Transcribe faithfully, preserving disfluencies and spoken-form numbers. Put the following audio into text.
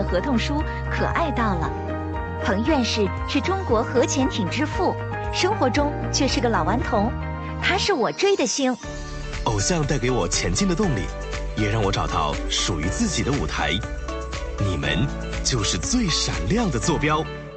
合同书可爱到了。彭院士是中国核潜艇之父，生活中却是个老顽童，他是我追的星。 偶像带给我前进的动力，也让我找到属于自己的舞台。你们就是最闪亮的坐标。